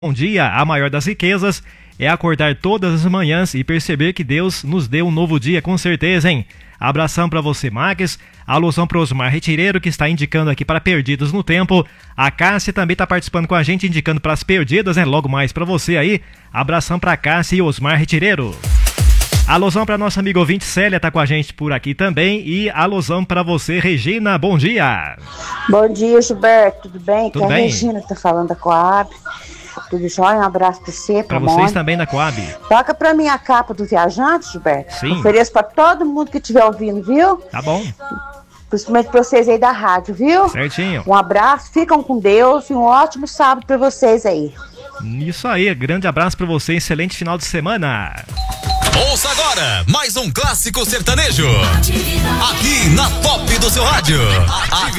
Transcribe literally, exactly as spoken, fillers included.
Bom dia, a maior das riquezas é acordar todas as manhãs e perceber que Deus nos deu um novo dia, com certeza, hein? Abração pra você, Marques. Alusão pro Osmar Retireiro, que está indicando aqui para Perdidos no Tempo. A Cássia também tá participando com a gente, indicando para as perdidas, né? Logo mais pra você aí. Abração pra Cássia e Osmar Retireiro. Alusão pra nossa amiga ouvinte Célia, tá com a gente por aqui também. E alusão pra você, Regina, bom dia. Bom dia, Gilberto, tudo bem? Tudo que bem? A Regina tá falando da Coab. Tudo jóia? Um abraço pra você, Pra pra vocês Mônica. também da Coab. Toca pra mim a capa do Viajante, Gilberto. Sim. Ofereço pra todo mundo que estiver ouvindo, viu? Tá bom. Principalmente pra vocês aí da rádio, viu? Certinho. Um abraço, ficam com Deus e um ótimo sábado pra vocês aí. Isso aí, grande abraço pra você, excelente final de semana. Ouça agora mais um clássico sertanejo. Aqui na Top do seu rádio.